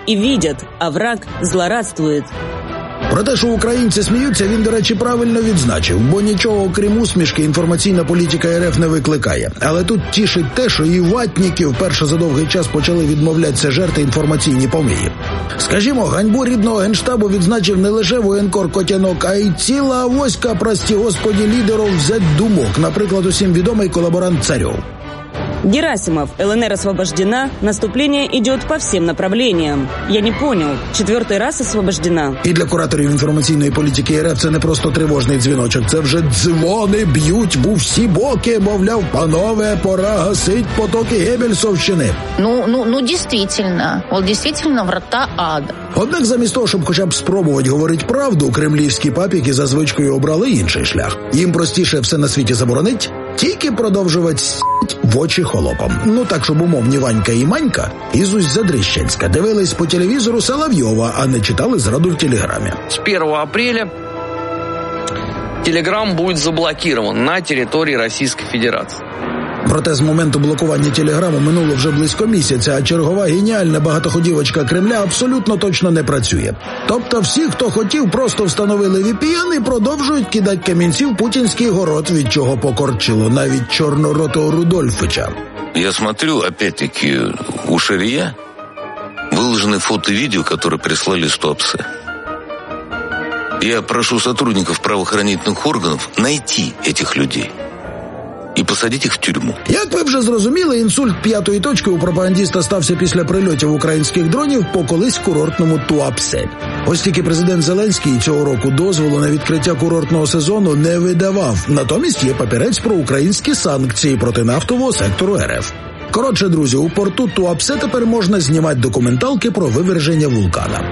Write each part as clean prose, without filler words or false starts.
и видят, а враг злорадствует. Про те, що українці сміються, він, до речі, правильно відзначив, бо нічого, окрім усмішки, інформаційна політика РФ не викликає. Але тут тішить те, що і ватніки вперше за довгий час почали відмовлятися жерти інформаційні помиї. Скажімо, ганьбу рідного Генштабу відзначив не лише воєнкор Котянок, а й ціла авоська, прості господі, лідерів зет-думок, наприклад, усім відомий колаборант Царьов. Герасимов, ЛНР освобождена, наступление идет по всем направлениям. Я не понял, 4-й раз освобождена? І для кураторів інформаційної політики РФ це не просто тривожний дзвіночок, це вже дзвони б'ють в усі боки, мовляв, панове, пора гасить потоки Геббельсовщини. Дійсно, врата ада. Однак замість того, щоб хоча б спробувати говорити правду, кремлівські папіки за звичкою обрали інший шлях. Їм простіше все на світі заборонить, тільки продовжувати с**ть в очі холопам. Ну так, щоб умовні Ванька і Манька із Усть-Задрищенська дивились по телевізору Соловйова, а не читали зраду в Телеграмі. С 1 апреля Телеграм будет заблокирован на территории Российской Федерации. Проте з моменту блокування Телеграму минуло вже близько місяця, а чергова геніальна багатоходівочка Кремля абсолютно точно не працює. Тобто всі, хто хотів, просто встановили VPN і продовжують кидати камінці в путінський город, від чого покорчило навіть чорноротого Рудольфича. Я смотрю, опять-таки, у Шария выложены фото и видео, которые прислали Туапсе. Я прошу сотрудников правоохранительных органов найти этих людей і посадити їх в тюрму. Як ви вже зрозуміли, інсульт п'ятої точки у пропагандіста стався після прильотів українських дронів по колись курортному Туапсе. Ось тільки президент Зеленський цього року дозволу на відкриття курортного сезону не видавав. Натомість є папірець про українські санкції проти нафтового сектору РФ. Коротше, друзі, у порту Туапсе тепер можна знімати документалки про виверження вулкана.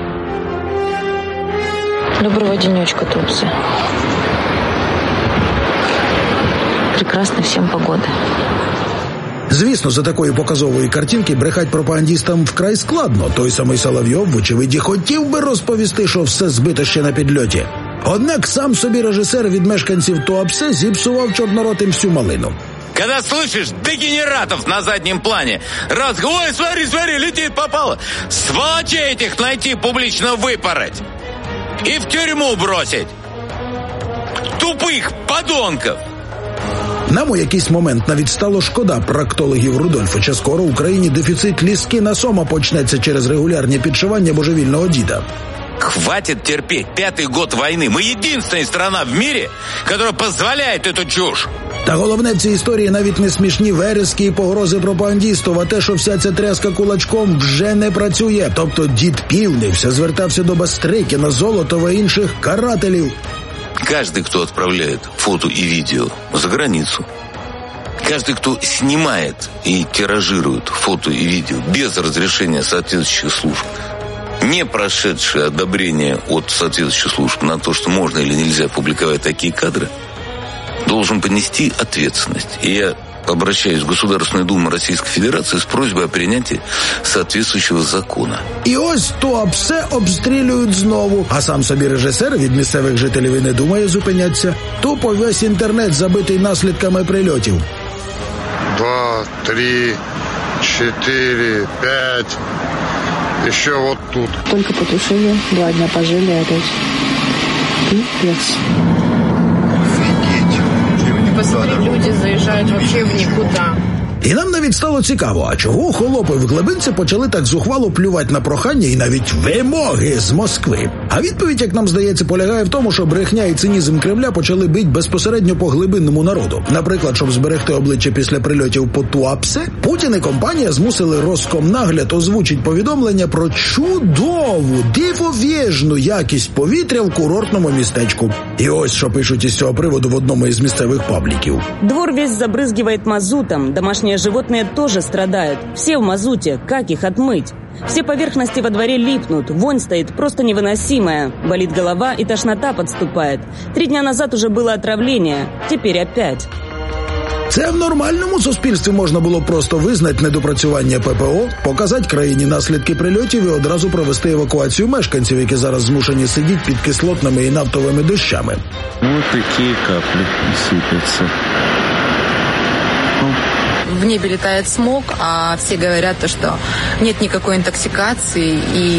Доброго денечка, Туапсе. Прекрасна всім погода. Звісно, за такої показової картинки брехать пропагандістам вкрай складно. Той самий Соловйов, вочевидь, хотів би розповісти, що все збито ще на підльоті. Однак сам собі режисер від мешканців Туапсе зіпсував чорноротим всю малину. Когда слышишь дегенератов на заднем плане, ой, смотри, летит, попало. Сволочей этих найти, публично выпороть. И в тюрьму бросить. Тупых подонков. Нам у якийсь момент навіть стало шкода проктологів Рудольфича. Скоро в Україні дефіцит ліски сома почнеться через регулярні підшивання божевільного діда. Хватит терпеть. 5-й год войны. Мы единственная страна в мире, которая позволяет эту чушь. Та головне в цій історії навіть не смішні верески і погрози пропагандістів, а те, що вся ця тряска кулачком вже не працює. Тобто дід Півнився звертався до Бастрикіна, Золотова і інших карателів. Каждый, кто отправляет фото и видео за границу, каждый, кто снимает и тиражирует фото и видео без разрешения соответствующих служб, не прошедшие одобрение от соответствующих служб на то, что можно или нельзя публиковать такие кадры, должен понести ответственность. И я обращаюсь в Государственную Думу Российской Федерации с просьбой о принятии соответствующего закона. І ось Туапсе обстрілюють знову, а сам собі режисер від місцевих жителів і не думає зупинятися. Тупо весь інтернет забитий наслідками прильотів. 2, 3, 4, 5. Еще вот тут. Только потушили, 2 дня пожили опять. Пипец. Посмотри, люди заезжают вообще в никуда. І нам навіть стало цікаво, а чого холопи в глибинці почали так зухвало плювати на прохання і навіть вимоги з Москви. А відповідь, як нам здається, полягає в тому, що брехня і цинізм Кремля почали бить безпосередньо по глибинному народу. Наприклад, щоб зберегти обличчя після прильотів по Туапсе, Путін і компанія змусили Роскомнагляд озвучити повідомлення про чудову, дивовижну якість повітря в курортному містечку. І ось, що пишуть із цього приводу в одному із місцевих пабліків. Двор весь забрызгивает мазутом, домашние животные тоже страдают. Все в мазуте, как их отмыть? Все поверхности во дворе липнут, вонь стоит просто невыносимая. Болит голова и тошнота подступает. 3 дня назад уже было отравление, теперь опять. Це в нормальному суспільстві можна було просто визнати недопрацювання ППО, показати країні наслідки прильотів і одразу провести евакуацію мешканців, які зараз змушені сидіти під кислотними і нафтовими дощами. Вот такие капли сыпятся. В небе летает смог, а все говорят, что нет никакой интоксикации и